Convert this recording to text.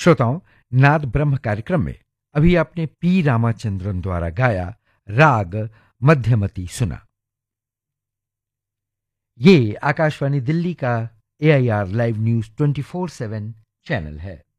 श्रोताओं, नाद ब्रह्म कार्यक्रम में अभी आपने पी रामाचंद्रन द्वारा गाया राग मध्यमती सुना। ये आकाशवाणी दिल्ली का एआईआर लाइव न्यूज 24/7 चैनल है।